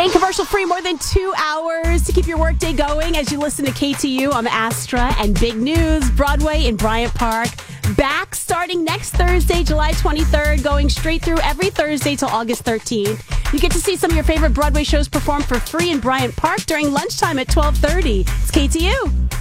Staying commercial free more than 2 hours to keep your workday going as you listen to KTU on the Astra. And big news, Broadway in Bryant Park back starting next Thursday, July 23rd, going straight through every Thursday till August 13th. You get to see some of your favorite Broadway shows performed for free in Bryant Park during lunchtime at 12:30. It's KTU.